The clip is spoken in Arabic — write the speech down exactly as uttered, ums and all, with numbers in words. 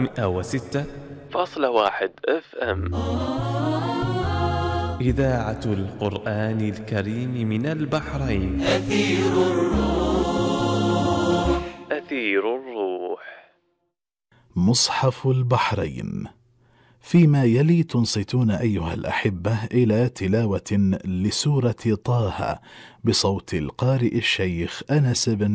مئة وستة فاصلة واحد اف ام. إذاعة القرآن الكريم من البحرين. أثير الروح. أثير الروح. مصحف البحرين. فيما يلي تنصتون أيها الأحبة إلى تلاوة لسورة طه بصوت القارئ الشيخ أنس بن